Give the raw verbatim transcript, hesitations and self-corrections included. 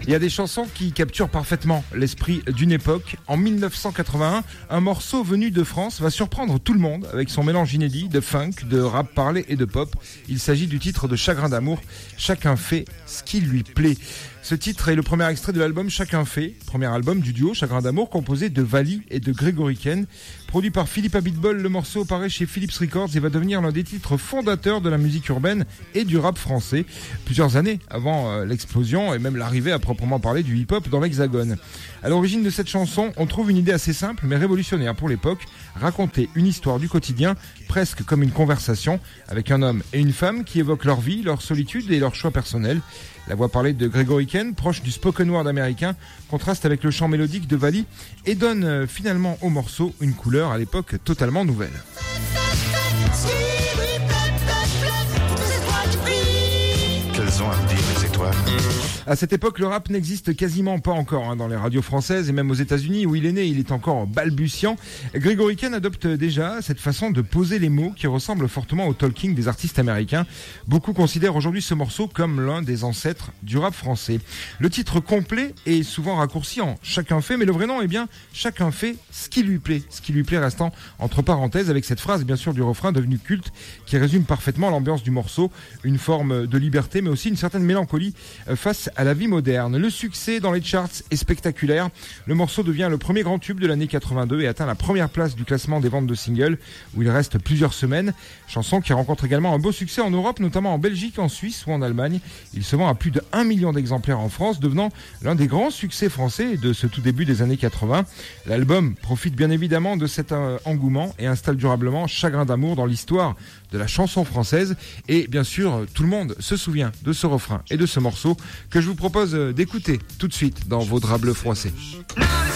Il y a des chansons qui capturent parfaitement l'esprit d'une époque. En dix-neuf cent quatre-vingt-un, un morceau venu de France va surprendre tout le monde avec son mélange inédit de funk, de rap parlé et de pop. Il s'agit du titre de Chagrin d'amour, Chacun fait ce qui lui plaît. Ce titre est le premier extrait de l'album Chacun fait, premier album du duo Chagrin d'amour composé de Vali et de Grégory Ken. Produit par Philippe Abitbol, le morceau paraît chez Philips Records et va devenir l'un des titres fondateurs de la musique urbaine et du rap français, plusieurs années avant euh, l'explosion et même l'arrivée à proprement parler du hip-hop dans l'Hexagone. À l'origine de cette chanson, on trouve une idée assez simple mais révolutionnaire pour l'époque, raconter une histoire du quotidien, presque comme une conversation, avec un homme et une femme qui évoquent leur vie, leur solitude et leurs choix personnels. La voix parlée de Grégory Ken, proche du spoken word américain, contraste avec le chant mélodique de Vali et donne euh, finalement au morceau une couleur à l'époque totalement nouvelle. Qu'elles ont à me dire les étoiles. À cette époque, le rap n'existe quasiment pas encore hein, dans les radios françaises et même aux États-Unis où il est né, il est encore balbutiant. Grégory Ken adopte déjà cette façon de poser les mots qui ressemble fortement au talking des artistes américains. Beaucoup considèrent aujourd'hui ce morceau comme l'un des ancêtres du rap français. Le titre complet est souvent raccourci en Chacun fait, mais le vrai nom est bien Chacun fait ce qui lui plaît. Ce qui lui plaît restant entre parenthèses avec cette phrase bien sûr du refrain devenu culte qui résume parfaitement l'ambiance du morceau, une forme de liberté mais aussi une certaine mélancolie face à la vie moderne. Le succès dans les charts est spectaculaire. Le morceau devient le premier grand tube de l'année quatre-vingt-deux et atteint la première place du classement des ventes de singles où il reste plusieurs semaines. Chanson qui rencontre également un beau succès en Europe, notamment en Belgique, en Suisse ou en Allemagne. Il se vend à plus de un million d'exemplaires en France, devenant l'un des grands succès français de ce tout début des années quatre-vingts. L'album profite bien évidemment de cet euh, engouement et installe durablement Chagrin d'amour dans l'histoire de la chanson française. Et bien sûr, tout le monde se souvient de ce refrain et de ce morceau que je vous propose d'écouter tout de suite dans vos draps bleus froissés.